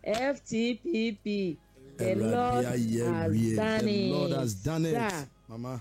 FTPP. The Lord has done it. Mama.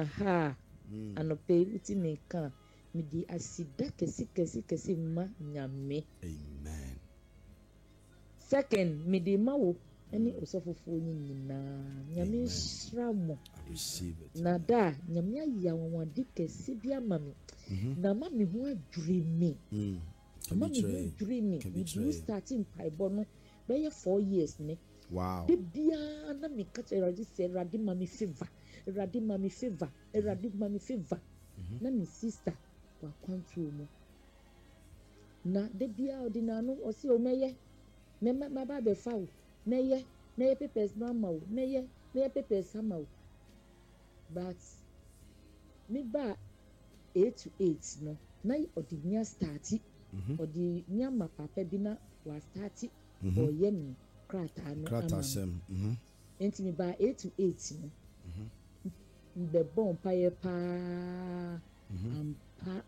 Anope uti meka. Midi asida kesi ma nyame. Amen. Second, midi mawo any osofofo nyina. Nyame shramo. I receive it. Nada nyame ya wawadi kesi bia mami. Na mami ho adwiri me. Mami ho adwiri me. We starting paibo no be 4 years ne. Wow. De bia na me catch Eradi say Eradi mami favor. Eradi mami favor. Na me sister wa control mo. Na de bia odina no o si o meye. Me ma ba be fa o. Meye papers no ma o. Meye papers ama o. But me ba 8 to 8 no. Na odinya start. Odinya ma papa bi na wa start o ye mi krata no. Krata sem. Enti me ba 8 to 8 no. The bon paye pa ampa.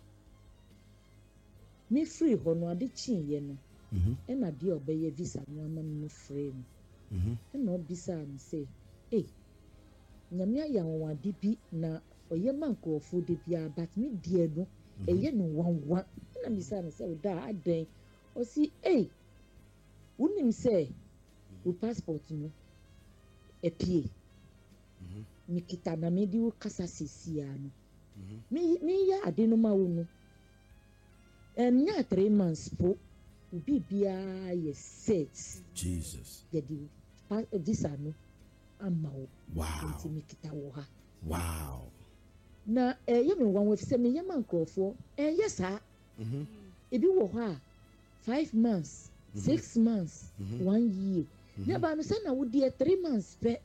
Me free ho no ade chinye no. E na de obeye visa no ama me free no. E na obisa am say, nyame ya wawade bi na oye mankrofo de bia but me die no eye no wanwa. Na bisa am say da adan. O si unim say wo passport no epie. Mikita na medi wo kasa sisia no. Me ya ade no ma wo no. Nya 3 months po ubi bia ye set. Jesus. Ye di visa no ama wo. Wow. Nti mikita wo ha. Wow. Na ye me wan we se me ye mankrofo. Yes ha. Ebi wo ha 5 months, 6 months, 1 year. Na ba no say na wo di 3 months pe.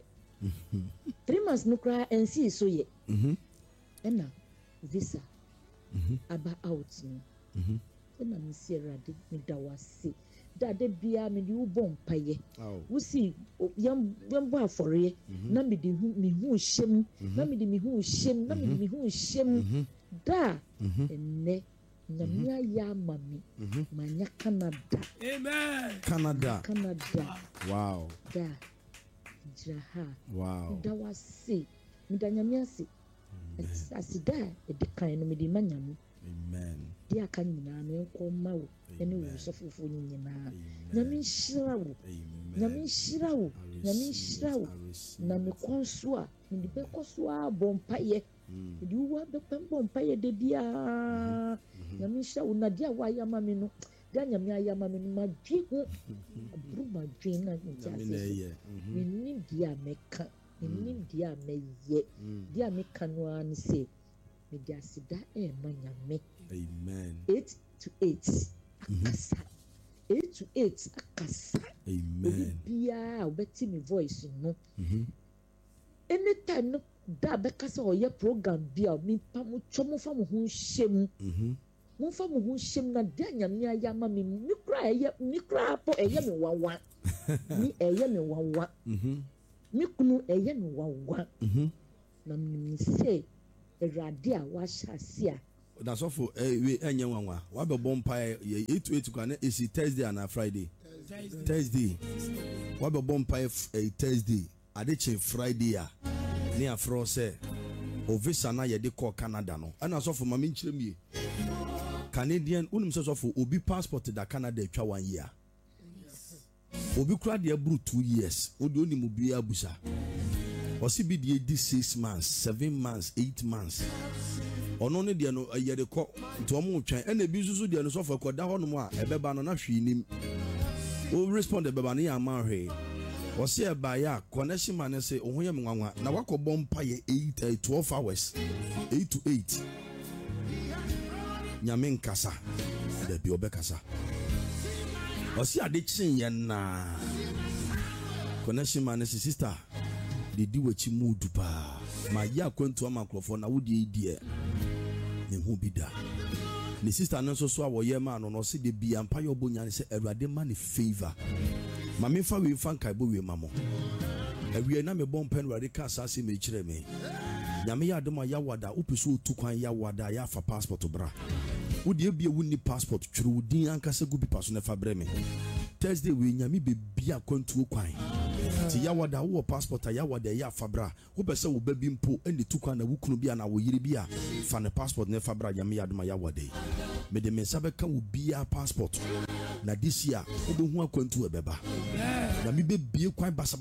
3 months no cry and see so ye. Ena visa. Aba out no. Ena mi si Erade mi da wase. Da de bia mi di ubon paye. Wo si yam bo afore na mi di mi hu hyem, na mi di mi hu hyem, na mi di mi hu hyem. Da enne nyamia ya mami. Manya Canada. Amen. Canada. Wow. Da jaha. Wow. Da wase. Mi da nyamia se. Asida e de kan no mi di manyame. Amen. Dia kan nyina no enko mawo ene wo sofofo nyina. Nyame hira wo. Nyame hira wo. Nyame hira wo. Na me konso a, me di be konso a bompaye. Di wo be bompaye de bia. Nyame hira wo na dia wa ya mame no. Dia nyame ayama me no madwi ho. Abru madwi na ntiase. Me ni dia meka. Me ni dia meye. Dia meka no an se me dia sida manyame. Amen. 8 to 8 akasa. 8 to 8 akasa. Amen. Bia obeti me voice no. Anytime no da bekasa oye program bia mi pa mo chomo fa mo ho hyem. Mo fa mo ho hyem na da nyame ayama me mi kra po eye me wawa. Mi eye me wawa. Mi kunu eye me wawa. Na mi say Erade a wa shasia. Na so for we enye wanwa. Wa be bompa 8 to 8 kwa na esi Thursday and Friday. Thursday. Wa be bompa Thursday. Adeche Friday a. Ni afro se ovisa na ye de call Canada no. Ana so for mama nchire mie. Canadian unum so for obi passport da Canada twa 1 year. Obi kura de abru 2 years. Odi onimu bia abusa. Osi bi di 6 months, 7 months, 8 months. Ono ne de no ye de ko nto mo twan ena bi susu de no so for koda ho no mo a ebeba no na hwe nim. O respond ebeba no ya ma hwe. Osi eba ya connection man say ohun ye nwanwa na wakobọ mpa ye 12 hours. 8 to 8. Nyame nkasa. Da bi obekasa. Osi ade chin ye na. Connection man say sister de di wachi mudu pa ma ya kwantu ama krofo na wodi die ne hu bida ne sister no so awoye ma no se de bia mpa yo bonya ne se Erade ma ne favor ma me fa we fan kai bo we mamo awie na me bom pen Erade ka asase me kire me nyame ya adoma ya wada opeso otukwan ya wada ya fa passport bra wodi ebia wuni passport twuru wudi ankasa gubi paso ne fa bre me Thursday we nyame bebia kwantuo kwan ti yawada wo passport yawada ya fabra wo pese wo babi mpo ene tukwa na wukunu bia na wo yire bia fa ne passport ne fabra nyame yadoma yawada me de mensa beka wo bia passport na this year wo be hu akwantuo beba na me bebie kwan basa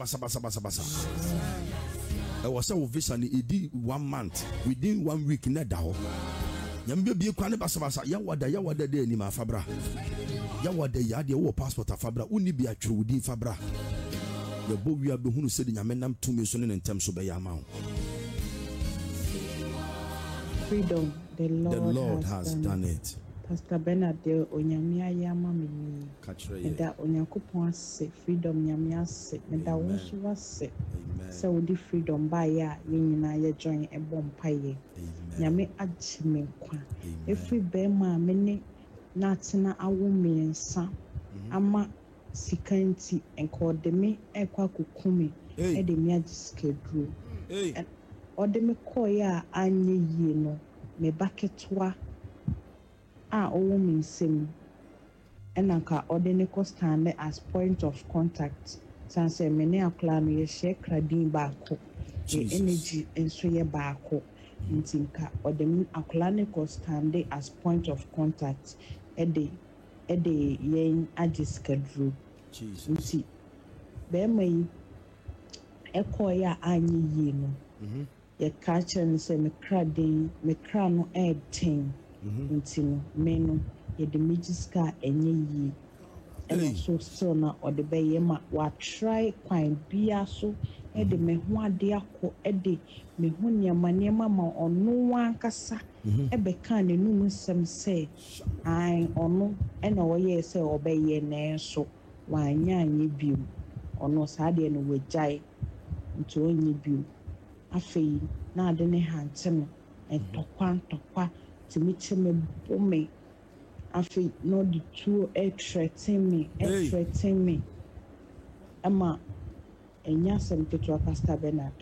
I was so visa ni edi 1 month within 1 week na da ho nyame bebie kwan basa yawada de ni ma fabra yawada ya de wo passport afabra uni bia twudi fabra ya bo wi abehunu se de nyame nam tumi so ne ntem so be ya ma ho. Freedom, the Lord has done it. Pastor Bernard de onyame ayama me ni da onyankopon ase freedom nyame ase me da wo so wase se wo di freedom ba ya yenyina ye join e bompaye nyame agye me kwa every be ma me ne na tena awo miensa ama sikanti enkode me ekwa kokumi e de me agiskedru ode me koya anye yie no me baketwa a owo minsem enanka ode ne ko stand as point of contact sanse me ne akla no ye share kradin baako e energy enso ye baako ntinka ode me akla ne ko stand as point of contact ede yen agiskedru nti be mai ekoya anyi yi no ye ka chen se me kradin me kra no e ten nti no me no ye de magiska enye yi e so still na ode be ye ma wa try kwan bia so e de me ho ade akọ e de me ho niamaniama ma onu ankasa e be kan ne num nsem se ai onu e na wo ye se obeye na so wa anya biu onu sa de no wejai nti onye biu afei na ade ne hante no entokwa timiche me bome afei no the two threaten me ama enya sem to Pastor Bernard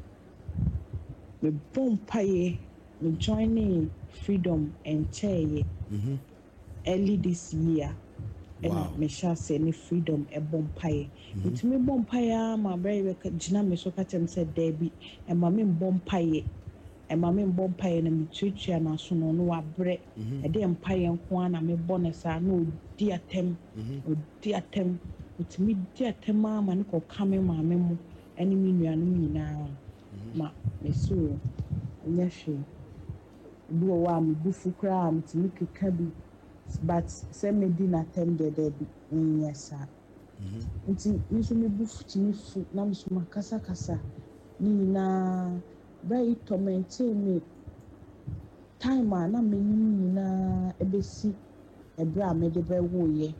me bompaye me joining freedom and chaye early this year and me shall say ni freedom e bompaye it me bompaye ma brave gina me so katem said Debbie and ma me bompaye e ma me bompaye na me twetwa na so no no wabre e de mpaye nko na me bonesa na odi atem it me di atem ma ne ko kame ma me mu eni me nuanu nyina ma me so nya hwe duo wa me bufu kra am timi keka bi but say me di na tem de bi nyesa nti niso me bufu timi fu na me so makasa ni na very tormenting me time na me ni na ebesi ebra me de be wo ye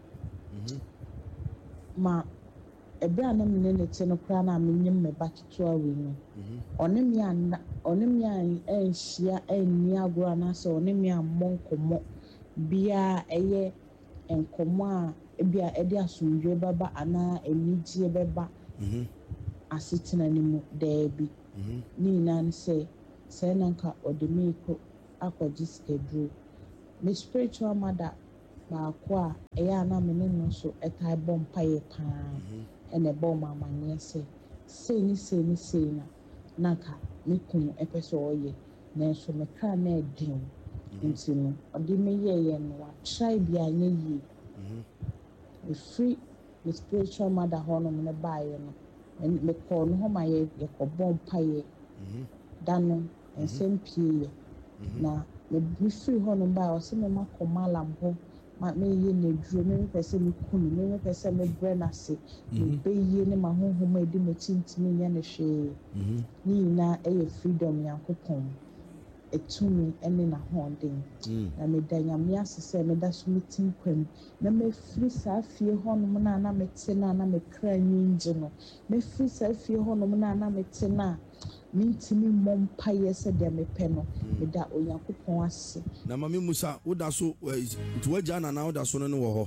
ma ebra na me ne te no kra na me nyim me baketo awe no onem ya enhia enni agora na so onem ya monkomo bia eye enkomo a bia ede asomdwe baba ana enigye beba asetina ni mu debi ni nan say nanka odemiko akwaji schedule me spiritual mother ba kwa eya na me no so etai bompaye pa ene bom amanye say ni na nanka me kun epeso oye na so me kra na edin nti no ode me ye no wa try bia anye yi me free me spiritual mother hono me baye no and me call no ma ye ko bompaye dano ensempie na me free hono ba o se me makoma lambo ma me ye na duro me pese me kunu me pese me brena se me be ye ne ma honhom edi me tintimi nya ne hwe ni na eye freedom yankopon etumi ene na honden na me danya me asese me da so meeting kwam na me free sa fie hono na me te na me kra nyinje no me free sa fie hono na me te na mintimi mompa yese de me pe no me da oyankopon ase na mami Musa woda so tuwaja na woda so no wo ho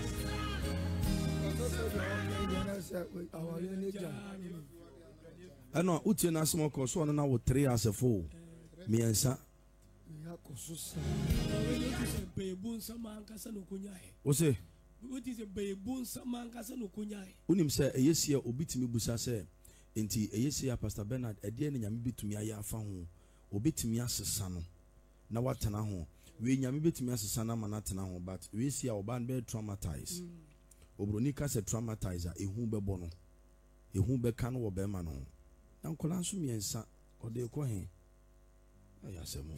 ano utie na asemo ko so no na wo 3 asefo miensa ose what is a baboon man casa no kunya unim say eyesia obitimi busa say enti eyesia Pastor Bernard ede ne nyame betumi aya afa ho obetumi asesa no na watena ho we nyame betumi asesa na manatena ho but we see oban be traumatized obroni ka se traumatizer ehu bebo no ehu be ka no wo be ma no na nkola nso miensa ode ko he ayasemo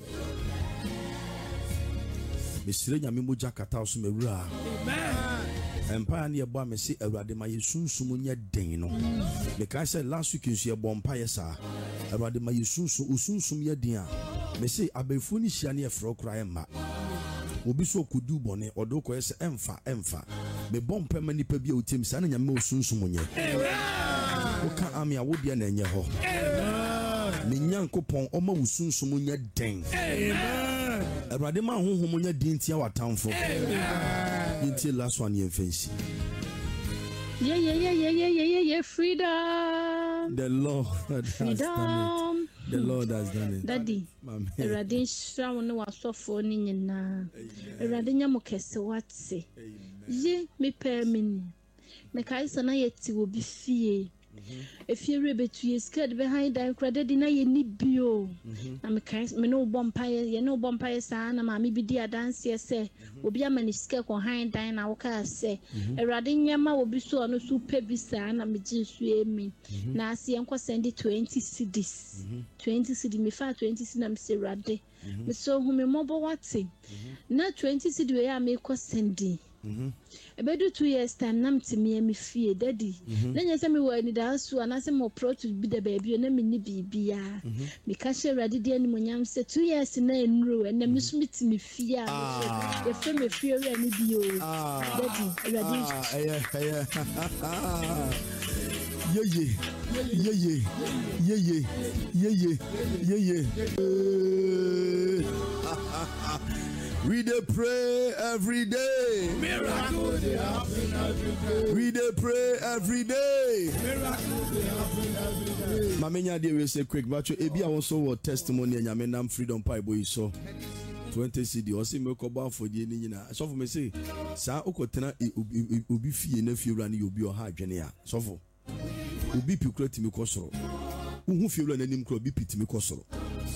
mesire nyame moja kata oso mewura amen empire na yebo amese awurade ma yesunsum nya den no me ka say last week nso yebo empire sa awurade ma yesunsum usunsum ya den a me say abefu ni hia na yefro kra emma obi so kodu bone odo ko yese emfa me bompa ma nipa bi a otim sa na nyame usunsum nya oka ami a wodi na enye ho me nyankopon oma usunsum nya den awurade ma honhom nya din tia watamfo until last one year fancy. Yeah, freedom. The Lord has done it. The Lord has done it. Daddy, Radin Shrown was so funny na. Radinya mokese watse. Ye me permini. Me kaisa na yeti will be fee. If you rebet you scared behind that credit in a nibio. I'm a me no bumpire, you know bumpire san, and mammy be dear dance, yes, say, will be a maniscale on hind dine our car say. A radinyama will be so on a super bisan, and me just me. Now see, I'm send it 20 CDs. 20 CD, me 20 CD, say radde. Me so whom a mobile watching. Not 20 CD, I make us sending. About 2 years time, nam to me fear, Daddy. Then you say me were in the house, and I say more pro to be the baby, and then me be because she ready the animal said 2 years in a row, and then Miss Smith me fear. The family fear and be Daddy, We dey pray every day. Miracles they happen every day. We dey pray every day. Miracles they happen every day. Mamenya dey we say quick, but ebi a also what testimony and nyame nam freedom pipe boy so 20 CD o say me ko ba for die ni nyina. So for me say sa okotena obi fie na fie wura na obi o ha adwene a. So for obi pikura timi ko soro. Uhu fie wura na nim kro obi pitimi ko soro.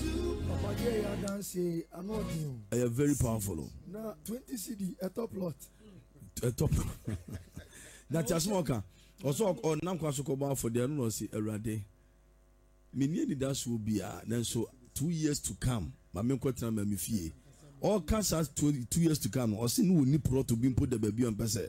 They are very powerful. Now 20 CD a top lot. A top. That's a smoker. Also, on Namquasukoba for the no see a rade. Many that will be then so 2 years to come. Mamma me fee. All cancers 2 years to come. Or see no need pro to be put the baby on Pesse.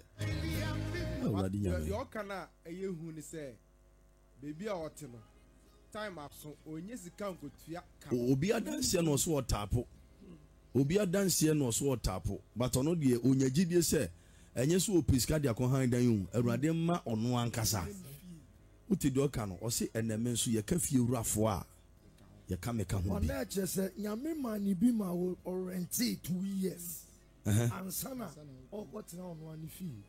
Your cana a year who say, baby, or time up so onye sika nkotua ka obi adanse no so otapo obi adanse no so otapo but ono de onyagidie se enye so opiska de akohan dan yu awurade ma ono ankasa uti do ka no o se eneme nso ye ka fie wurafo a ye ka meka ho bi ona che se nyame mani bi ma wo orenti 2 years ansana okotena ono ani fie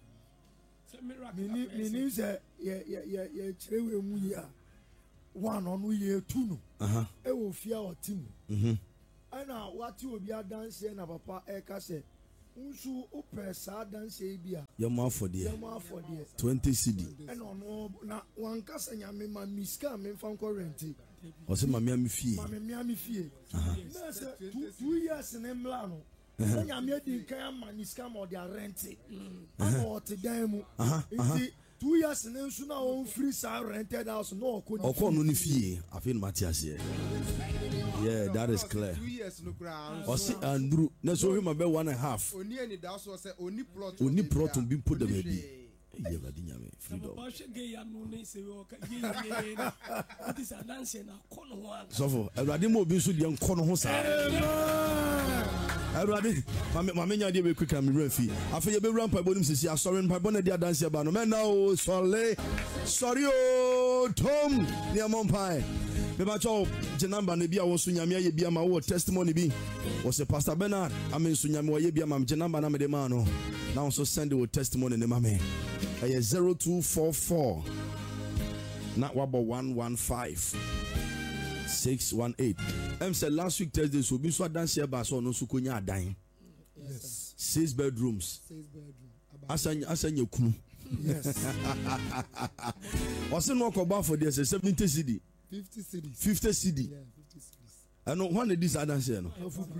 mini se ye chirewe mu ya one on we year 2 no e wo fia o tim ana wati obi adanse na papa e ka se nsu o pesa adanse bia ye mo afode 20 CD ana no na wan ka se nyame ma miska me fan ko renti o se mama mi fie na se 2 years ne mla no nyame di kan ma miska mo dia renti ana o te dan mu 2 years and then soon on free side rented house no no ni fie afin Matthias here. Yeah, that is clear. 2 years no ground. O see Andrew na so him about 1.5. Oni any that so say oni plot to be put the baby. Yeah, Vadinyame freedom. So for everybody mo bi so de nko no ho sa. Everybody, mama nya dey quick am refi. Afa ye be rampa bonim sisi asori mpa bona dey dance ba no. Men now sorry o Tom ne amompai. Me ba cho je number na bia wo so nyame aye bia ma wo testimony bi. Wo se Pastor Bernard amen so nyame wo ye bia ma je number na me de ma no. Now so send your testimony ne mama. 0244 not wabo 115 618. Said last week Thursday so dance here so no so konya adan. Yes. 6 bedrooms. 6 bedroom. asanya kunu. Yes. Wase no koba for there 70 cedi. 50 cedis. 50 cedi. Yeah, 50 cedis. And when this dance no.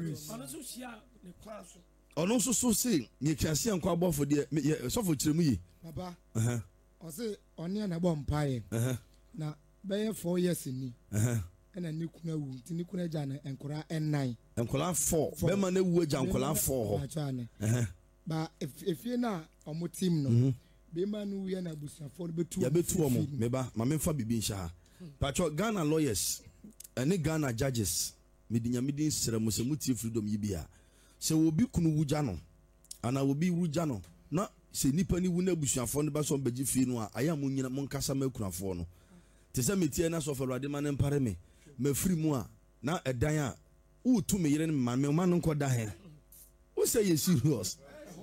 Ono so say ye kiase anko abo for there so for kiremu yi. Baba. O say oni na bo mpaye. Na be 4 years ni. Ena ni kuna wu, ti ni kuna ja na enkora en9. Enkora 4. Be ma na wu ja enkora 4 ho. Ba if you na omo team no. Be ma no we na busuafo be tu. Ya be tu omo. Me ba ma memfa bibi nsha. Pacho Ghana lawyers and Ghana judges medinya medin sremu se mutie freedom yibia se obi kunu wuja no ana obi wuja no na se nipa ni wu na busuafo no ba so beji fie no a aya mo nyina mo nkasa ma kunafo no te se metie na so fero ade ma ne mpare me mafiri mu a na edan a utu me yere ne ma me ma no nkoda he wo say you serious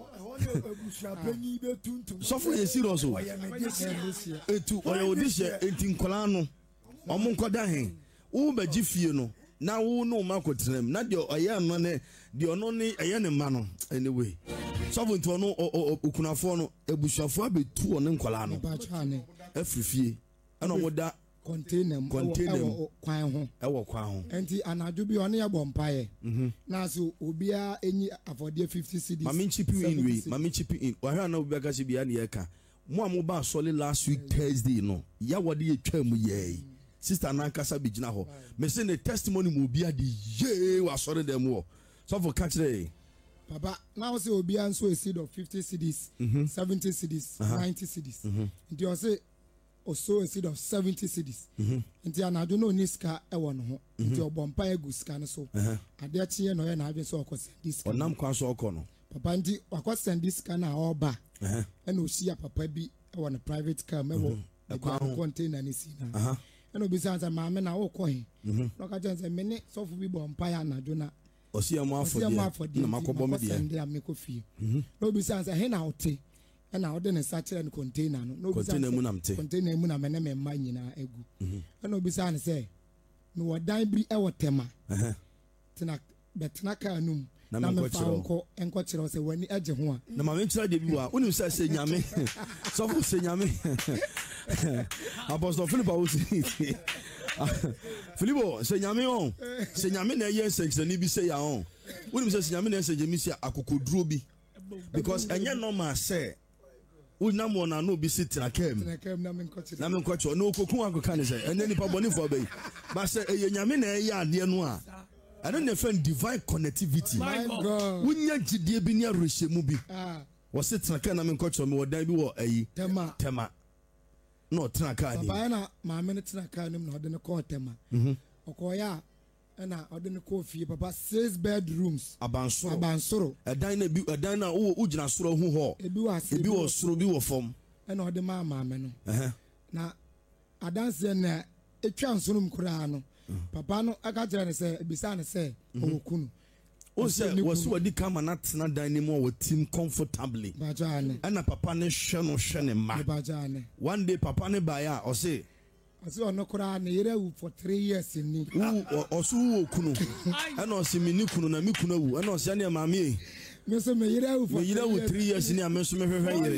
so for you serious o etu oyo odishe enti nkola no omo nkoda he wo beji fie no na wo no ma kotrem na de oya no ne de ono ne eye ne ma no anyway so for nto no okunafo no ebusuafo abetu ono nkola no afrifie ana omoda container kwan ho ewo kwan ho enti anadwo bi ono ya bompaye na so obia enyi afode 50 cedis mami chipi in ohwa na obia ka se bia ne yeka mo amoba solid last week Thursday no ya wode ye twam ye sister nankasa bigina ho me say the testimony mo bia de ye wa sore dem wo so for catch there papa now say obia nso a seed of 50 cedis 70 cedis 90 cedis nti o say also a seed of 70 cedis nti anado no niska e won ho nti obompa eguska no so ade achiye no ye na adwe so okose diska onam kwa so okono papa nti akose diska na oba e na osia papa bi e won private car me wo e container ni si na eno bi sanza maame na wo he no ka janze me ne sofu bi bompa ya anado na osia mo afodi na makobo me dia ndia me ko fie no bi sanza he na ote ena ode ne sachere ne container no bi sanza container mu na me ne me ma nyina egu eno bi sanza se no wodan bi e wotema tena betena ka num na me fa enko kire se wani age ho a na ma me kire de bi wa unim se nyame so for se nyame Apostle Philip Awusi Philipo se nyame na ye sex ni bi se ya on unim se nyame na se jemisi akokoduro bi because enye normal say unam wona no bi sit na kem na me nkochi no kokun akoka ne se enye nipa boni for be ba se eye nyame na ye ade no a ane ne friend divine connectivity wunya gidie bi ni arehemu bi wo sit na kem na me nkochi me wodan bi wo ayi tema no traka ni baba na maame ne traka nim na ode ne ko tema okoya na ode ne ko fie papa 6 bedrooms abansoro edan na wo ugina soro hu ho ebi wo soro bi wo fom na ode maame no na adanse na etwa nsonom kura no papa no aka kire ne se ebisa ne se okunu o se wasu wadi kama na tena dan ni mo team comfortably bajane ana papa ne hwe ne ma bajane one day papa ne ba ya o se ono kura ne yere wu for 3 years ni o su wo kunu ana o se mi ni kunu na mi kunu wu ana o se ne ma mi me so me yere wu for 3 years ni a me so me hwehwe yere